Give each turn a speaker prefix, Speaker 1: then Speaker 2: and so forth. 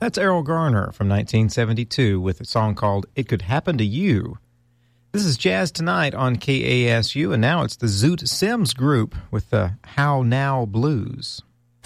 Speaker 1: That's Errol Garner from 1972 with a song called It Could Happen to You. This is Jazz Tonight on KASU, and now it's the Zoot Sims Group with the How Now Blues.